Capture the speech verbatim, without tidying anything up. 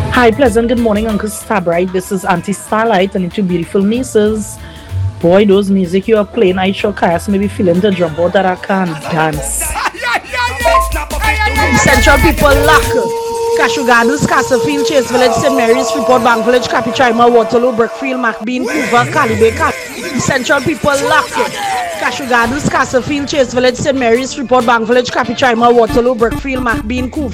Hi, pleasant good morning, Uncle Starbright. This is Auntie Starlight and two beautiful nieces. Boy, those music you are playing, I sure Kayas may be feeling the drum board that I can dance. Central people lack. Cashew Gardens, Castlefield, Chase Village, Saint Mary's, Freeport, Bank Village, Capichaima, Waterloo, Brookfield, McBean, Coover, Calibre, Cal- Central people lack. Cashew Gardens, Castlefield, Chase Village, Saint Mary's, Freeport, Bank Village, Capichaima, Waterloo, Brookfield, McBean, Coover.